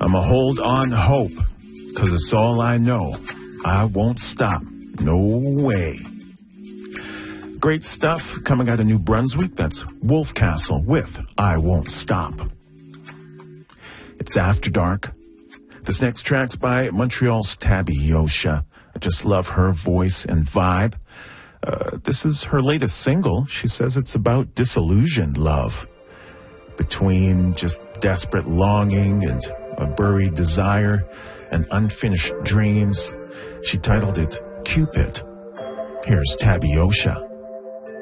I'ma hold on hope, 'cause it's all I know. I won't stop. No way. Great stuff coming out of New Brunswick. That's Wolfcastle with I Won't Stop. It's After Dark. This next track's by Montreal's Tabby Yosha. I just love her voice and vibe. This is her latest single. She says it's about disillusioned love, between just desperate longing and a buried desire and unfinished dreams. She titled it Cupid. Here's Tabby Yosha.